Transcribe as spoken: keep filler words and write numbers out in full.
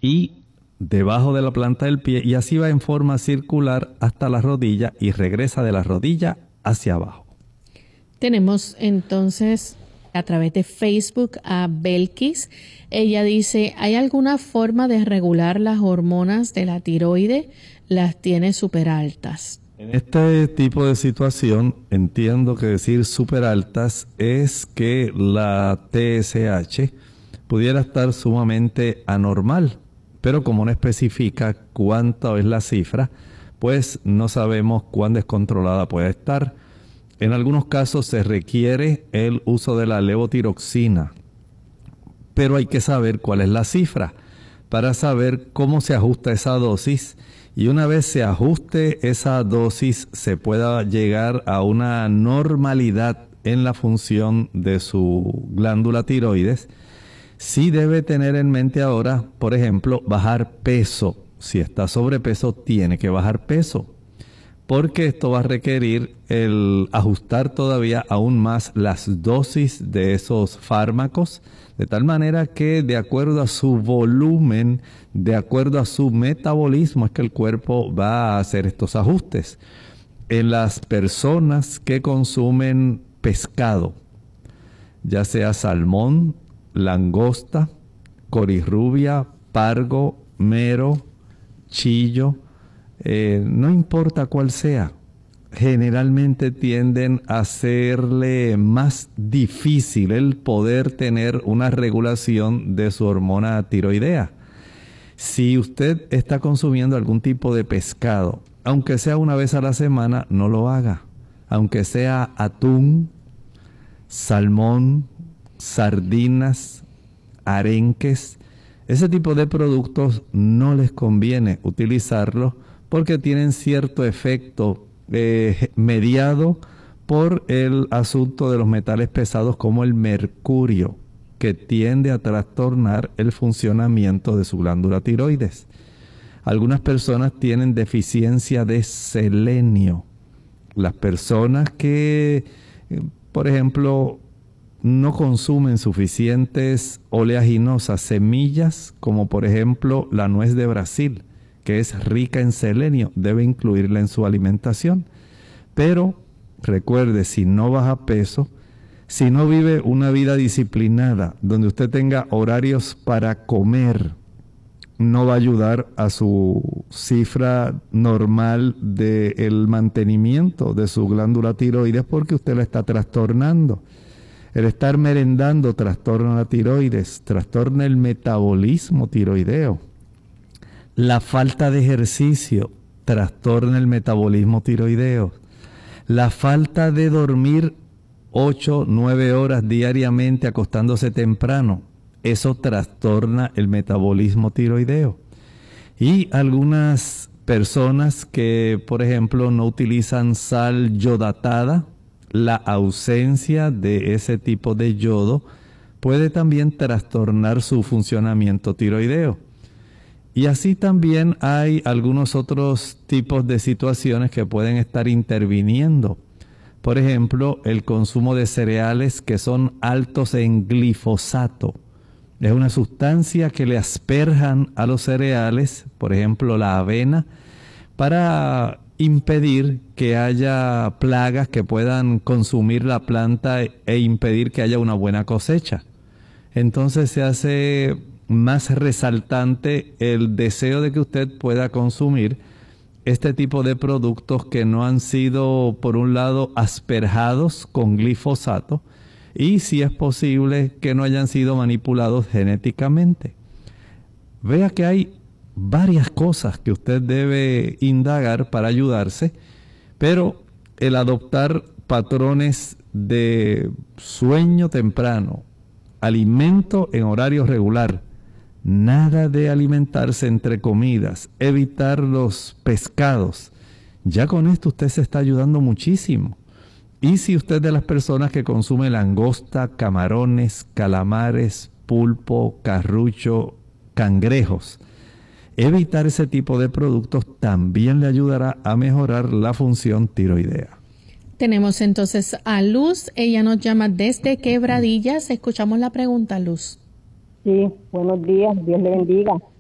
y debajo de la planta del pie, y así va en forma circular hasta la rodilla y regresa de la rodilla hacia abajo. Tenemos entonces a través de Facebook a Belkis. Ella dice, ¿hay alguna forma de regular las hormonas de la tiroide? Las tiene súper altas. En este tipo de situación, entiendo que decir súper altas es que la T S H pudiera estar sumamente anormal, pero como no especifica cuánta es la cifra, pues no sabemos cuán descontrolada puede estar. En algunos casos se requiere el uso de la levotiroxina, pero hay que saber cuál es la cifra para saber cómo se ajusta esa dosis, y una vez se ajuste esa dosis se pueda llegar a una normalidad en la función de su glándula tiroides. Sí debe tener en mente ahora, por ejemplo, bajar peso. Si está sobrepeso, tiene que bajar peso, porque esto va a requerir el ajustar todavía aún más las dosis de esos fármacos, de tal manera que de acuerdo a su volumen, de acuerdo a su metabolismo, es que el cuerpo va a hacer estos ajustes. En las personas que consumen pescado, ya sea salmón, langosta, corirrubia, pargo, mero, chillo, eh, no importa cuál sea, generalmente tienden a hacerle más difícil el poder tener una regulación de su hormona tiroidea. Si usted está consumiendo algún tipo de pescado, aunque sea una vez a la semana, no lo haga. Aunque sea atún, salmón, sardinas, arenques, ese tipo de productos no les conviene utilizarlos porque tienen cierto efecto eh, mediado por el asunto de los metales pesados como el mercurio, que tiende a trastornar el funcionamiento de su glándula tiroides. Algunas personas tienen deficiencia de selenio. Las personas que, por ejemplo, no consumen suficientes oleaginosas semillas, como por ejemplo la nuez de Brasil, que es rica en selenio, debe incluirla en su alimentación. Pero recuerde, si no baja peso, si no vive una vida disciplinada, donde usted tenga horarios para comer, no va a ayudar a su cifra normal del mantenimiento de su glándula tiroides, porque usted la está trastornando. El estar merendando trastorna la tiroides, trastorna el metabolismo tiroideo. La falta de ejercicio trastorna el metabolismo tiroideo. La falta de dormir ocho, nueve horas diariamente acostándose temprano, eso trastorna el metabolismo tiroideo. Y algunas personas que, por ejemplo, no utilizan sal yodatada, la ausencia de ese tipo de yodo puede también trastornar su funcionamiento tiroideo. Y así también hay algunos otros tipos de situaciones que pueden estar interviniendo. Por ejemplo, el consumo de cereales que son altos en glifosato. Es una sustancia que le asperjan a los cereales, por ejemplo la avena, para impedir que haya plagas que puedan consumir la planta e impedir que haya una buena cosecha. Entonces se hace más resaltante el deseo de que usted pueda consumir este tipo de productos que no han sido, por un lado, asperjados con glifosato, y si es posible que no hayan sido manipulados genéticamente. Vea que hay varias cosas que usted debe indagar para ayudarse, pero el adoptar patrones de sueño temprano, alimento en horario regular, nada de alimentarse entre comidas, evitar los pescados, ya con esto usted se está ayudando muchísimo. Y si usted es de las personas que consume langosta, camarones, calamares, pulpo, carrucho, cangrejos, evitar ese tipo de productos también le ayudará a mejorar la función tiroidea. Tenemos entonces a Luz. Ella nos llama desde Quebradillas. Escuchamos la pregunta, Luz. Sí, buenos días. Dios le bendiga.